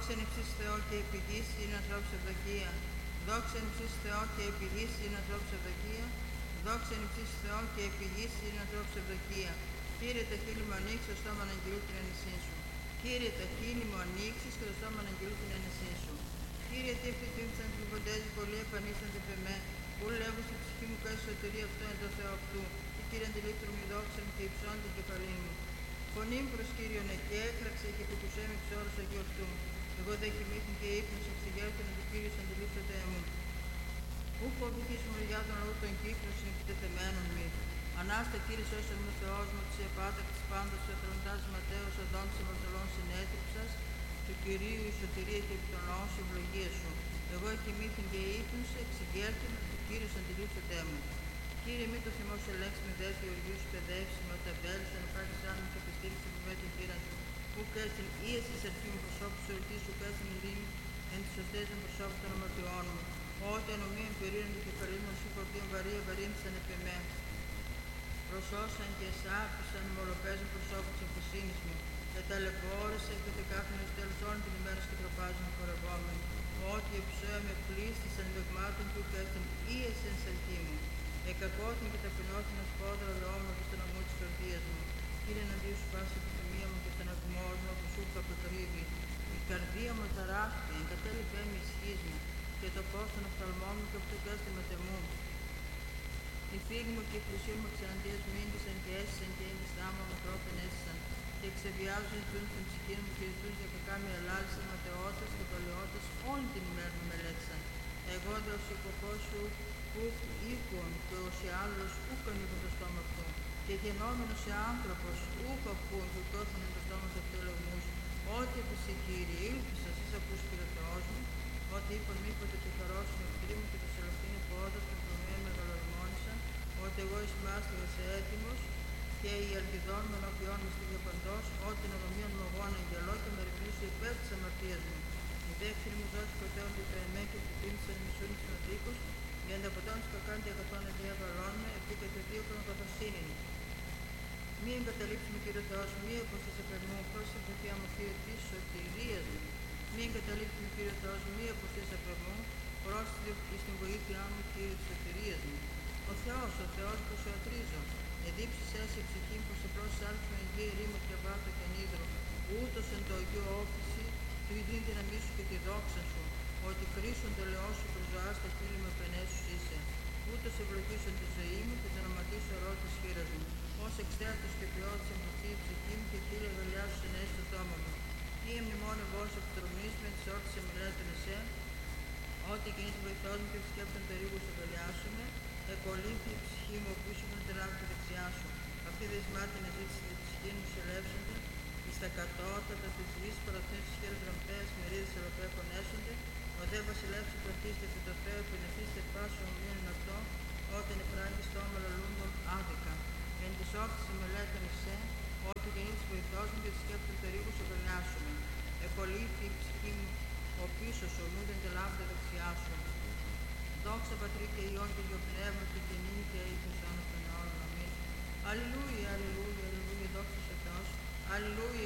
Δόξα εν υψής Θεό και επί γης είναι ανθρώπους ευδοκία. Δόξα εν υψής Θεό και επί γης είναι ανθρώπους ευδοκία. Δόξα εν υψής Θεό και επί γης είναι ανθρώπους ευδοκία. Κύριε, τα χείλη μου ανοίξεις, το στόμα να αγγελούν την ένεσή σου. Κύριε, τα χείλη μου ανοίξεις και το στόμα να αγγελούν την ένεσή σου. Κύριε, τι ευτυχήμψαν και ποντέζι, πολλοί επανήσαντε πεμέ. Πού λέγω στη ψυχή μου κάτω σωτηρία αυτό εν το Θεό αυτού. Και Κύριε, αντιλήφθρου μου δόξαν και υψών την κεφαλή μου. Φωνή μου προς Κύριον και έκραξε και πετουσέ με τους όρους Αγίου αυτού. Εγώ δε κοιμήθην και ύπνος εξηγέρθην του Κύριου αντιλήφθονται μου. Ού φοβηθείς μου για τον λαό των κύκλων συνεπιτεθεμένων μη. Ανάστα Κύριε σώσον μου Θεός μου της επάτακτης πάντας ο εθροντάς Ματέος οδόν της Βαρθολών συνέτριψας του Κυρίου η σωτηρία και επί των λαών σου ευλογία σου. Εγώ κοιμήθην και ύπνος εξηγέρθην του Κύριου αντιλήφθονται μου. Κύριε, μη το θυμό σου ελέγξει με δε Γεωργίου σου παιδεύσει με όταν βέλησε να πάρει άνω και επιστήριξε που με την κύρα σου. Που κέστην ίεση σε αρχή μου προσώπου σου εορτή σου κέστην ειρήνη εν τις σωστές των προσώπου των αμαρτιών μου. Όταν ομοίων περίεργων και κεφαλή μου σου φορτίων βαρύνθησαν επί με. Προσώσαν και εσάπησαν μολοπέζουν προσώπου της εμφωσύνης μου. Εταλαιπώρησε και δεκάφηνε ως τέλος όλη την ημέρα και τροπάζουν χορευόμενοι. Ότι εψόια με πλήστησαν δεγμάτων του κέστην ίεση εν σελκή μου. Εκακώθην και ταπεινώθην ως πόδρα λεώματος στον αγμό της καρδίας μου. Κύριε, εναντίον σου πάση επιθυμία μου και στον αγμό μου που σου αποκρύβει. Η καρδία μου ταράχτη, εγκατέλειπε με ισχύς μου και το φως των οφθαλμών μου και αυτό κέστη με τεμού. Οι φίλοι μου και οι πλησίοι μου εξαναντίας μου ίγκυσαν και έσυσαν και ίγκυσά μου ανθρώπιν έσυσαν. Και εξεβιάζουν ζητούν στην ψυχή μου και ζητούν για κακά με ελάλησαν ματαιώτες και παλαιώτες όλη την ημέρα μου μελέτησαν. Εγώ δε ως υποχώς σου ουκ οίκον και ως οι άλλος ουκ ανοίγουν το στόμα αυτού. Και γενόμενος σε άνθρωπος ουκ ακούν που τόθουν το στόμα του αυτολογμούς. Ότι επισή Κύριε ήλπισα σεις ακούς Κύριε Θεός μου. Ότι είπαν μήποτε και χαρώσουν εχθροί μου και το σελοφθήνει πόδας και προμία μεγαλορμόνησαν. Ότι εγώ εις μάστιγας έτοιμος και οι ελπιδών με ενώπιόν με στη διαπαντός. Ότι νοδομίων μου εγώ αναγγελώ και με ρυθμίσω υπέρ της αμαρτίας μου. Η δέξινη μου δόση προτέονται υπέρ εμέ και που πίνησαν μισούν της νοτίκους. Για ανταποτών της κακάν και αγαθών ενδιαβαλών με επί κατεδίωκον καθοσύνην. Μη εγκαταλείψει με Κύριο Θεός, μη αποστείς απερμού, προς την βοηθεία μου Θείο της σωτηρίας μου. Μη εγκαταλείψει με Κύριο Θεός, μη αποστείς απερμού, προς την βοήθειά μου Κύριε της σωτηρίας μου. Ο Θεός που σου ατρίζω, εδίψεις έσαι η ψυχή μου, πως σε πρόσες άλφη με υγεία ερήμο και βάθο και νίδρο, ούτως εν το Αγίο όφηση, του ειδήν δύναμή σου και τη δόξα σου, ότι χρήσον το λαιό σου προσβάς τα χείλη μου επενέσους είσαι. Ούτως ευλογήσον τη ζωή μου και το ονοματί σου ορό της χείρας μου. Ως εξέρτος και ποιότητας εμπληθεί η ψυχή μου και Κύριε αγκαλιά σου ενέσει το στόμα μου. Ή μνημόνε βός επιτρομνής με τις όρτες εμιλέτων εσέ, ότι κινείς βοηθός μου και επισκέπτον το ρίγο σου αγκαλιάσουμε, εκολύθη η ψυχή μου πίσω μου την λάβει τη δεξιά σου. Αυτή δεσμάτη να ζήτησε τη ψυχή μου σε λεύσονται, εις τα κατώτατα της γης παραθύνσεις της χείρας γραμμτέας μερίδες Ευρωπαίου πονέσονται, ο δε βασιλεύς του κρατήστε επί το Θεό επινεθείστε πάσο ομοίων εν αυτό, όταν επράγει στο όμελο λούντων άδικα. Εν της όφτης μελέτων εσέ, ότι γεννήτης βοηθός μου και τη σκέπτον το ρίγο σου αγκαλιάσουμε. Εκολύθη η ψυχή μου, ο πίσω σου, μου δεν τελάβει δεξιά σου. Δόξα Πατρί και Υιόν και Υιό Πνεύμα και νυν και ήθος άνω των αιώνων. Αμήν. Αλληλούια, αλληλούια, αλληλούια, δόξα σε Θεός. Αλληλούια.